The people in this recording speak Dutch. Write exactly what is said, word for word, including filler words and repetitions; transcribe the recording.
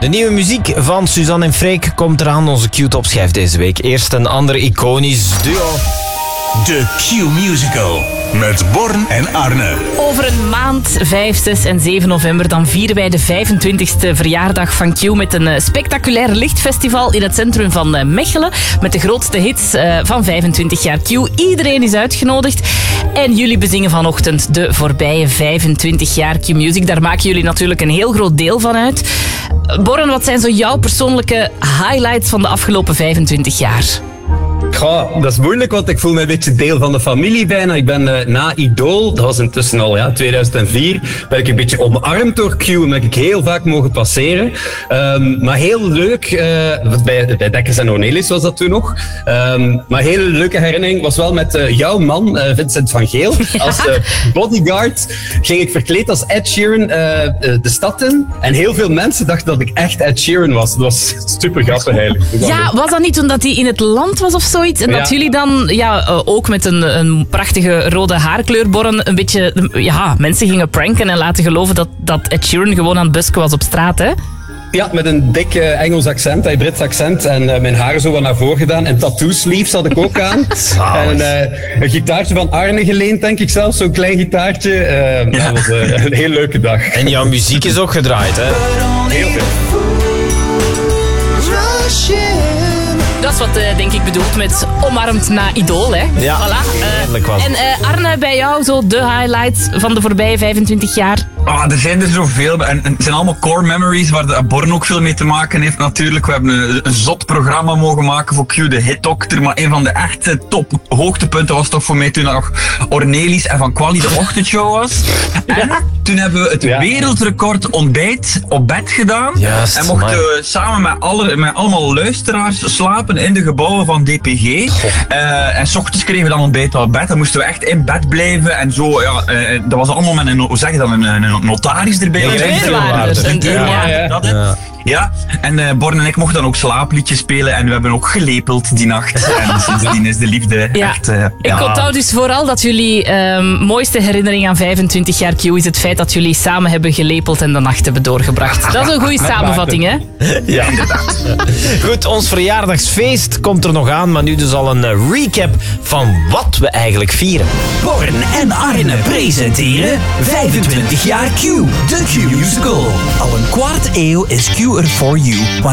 De nieuwe muziek van Suzanne en Freek komt eraan. Onze Q-topschijf deze week. Eerst een ander iconisch duo. De Q-musical met Born en Arne. Over een maand, vijf, zes en zeven november, dan vieren wij de vijfentwintigste verjaardag van Q met een spectaculair lichtfestival in het centrum van Mechelen. Met de grootste hits van vijfentwintig jaar Q. Iedereen is uitgenodigd. En jullie bezingen vanochtend de voorbije vijfentwintig jaar Q-music. Daar maken jullie natuurlijk een heel groot deel van uit. Borren, wat zijn zo jouw persoonlijke highlights van de afgelopen vijfentwintig jaar? Goh, dat is moeilijk, want ik voel me een beetje deel van de familie bijna. Ik ben uh, na Idol, dat was intussen al ja, tweeduizend vier, ben ik een beetje omarmd door Q en ben ik heel vaak mogen passeren. Um, maar heel leuk, uh, bij, bij Dekkers en Ornelis was dat toen nog. Um, maar een hele leuke herinnering was wel met uh, jouw man, uh, Vincent van Geel. Ja. Als uh, bodyguard ging ik verkleed als Ed Sheeran uh, uh, de stad in. En heel veel mensen dachten dat ik echt Ed Sheeran was. Dat was super grappig eigenlijk. Ja, was dat niet toen dat hij in het land was of zo? En dat ja. jullie dan ja, uh, ook met een, een prachtige rode haarkleur, Borren, een beetje ja, mensen gingen pranken en laten geloven dat, dat Ed Sheeran gewoon aan het busken was op straat, hè? Ja, met een dik uh, Engels accent, een Brits accent en uh, mijn haar zo wat naar voren gedaan. En tattoo sleeves had ik ook aan. En uh, een gitaartje van Arne geleend, denk ik zelf, zo'n klein gitaartje. Uh, ja. Dat was uh, een heel leuke dag. En jouw muziek is ook gedraaid, hè? Heel veel. Dat is wat uh, denk ik bedoeld met omarmd na Idool, hè? Ja, voilà. heerlijk was. En uh, Arne, bij jou zo de highlights van de voorbije vijfentwintig jaar? Ah, er zijn er zoveel. En, en het zijn allemaal core memories waar de Born ook veel mee te maken heeft natuurlijk. We hebben een, een zot programma mogen maken voor Q, de Hit Doctor. Maar een van de echte top hoogtepunten was toch voor mij toen nog Ornelis en Van Quali de ochtendshow was. En toen hebben we het ja. wereldrecord ontbijt op bed gedaan. Juist, en mochten we samen met, alle, met allemaal luisteraars slapen in de gebouwen van D P G. Uh, en 's ochtends kregen we dan ontbijt op bed. Dan moesten we echt in bed blijven. En zo, ja, uh, dat was allemaal met een, hoe zeg je dat, een, een notaris erbij. Ja, deurwaarders. Een deurwaarder. Ja. Ja, en uh, Born en ik mochten dan ook slaapliedjes spelen en we hebben ook gelepeld die nacht. En sindsdien is de liefde ja. echt... Uh, ik ja. onthoud dus vooral dat jullie um, mooiste herinnering aan vijfentwintig jaar Q is het feit dat jullie samen hebben gelepeld en de nacht hebben doorgebracht. Dat is een goede samenvatting, hè? Ja, inderdaad. Goed, ons verjaardagsfeest komt er nog aan, maar nu dus al een uh, recap van wat we eigenlijk vieren. Born en Arne presenteren vijfentwintig jaar Q, de Q-musical. Al een kwart eeuw is Q er for you.